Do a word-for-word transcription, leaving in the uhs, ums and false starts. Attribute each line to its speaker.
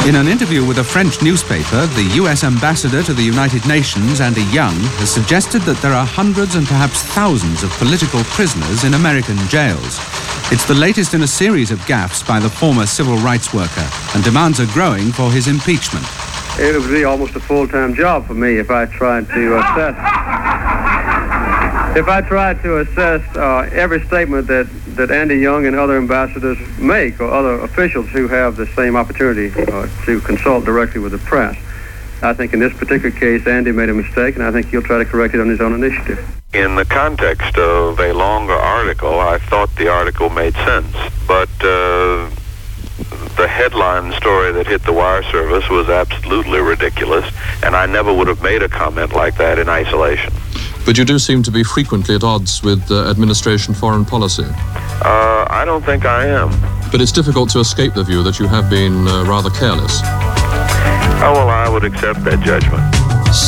Speaker 1: In an interview with a French newspaper, the U S ambassador to the United Nations, Andy Young, has suggested that there are hundreds and perhaps thousands of political prisoners in American jails. It's the latest in a series of gaffes by the former civil rights worker, and demands are growing for his impeachment.
Speaker 2: It would be almost a full-time job for me if I tried to assess if I tried to assess uh, every statement that, that Andy Young and other ambassadors make, or other officials who have the same opportunity uh, to consult directly with the press. I think in this particular case, Andy made a mistake, and I think he'll try to correct it on his own initiative.
Speaker 3: In the context of a longer article, I thought the article made sense, but uh, the headline story that hit the wire service was absolutely ridiculous, and I never would have made a comment like that in isolation.
Speaker 4: But you do seem to be frequently at odds with uh, administration foreign policy.
Speaker 3: Uh, I don't think I am.
Speaker 4: But it's difficult to escape the view that you have been uh, rather careless.
Speaker 3: Oh, well, I would accept that judgment.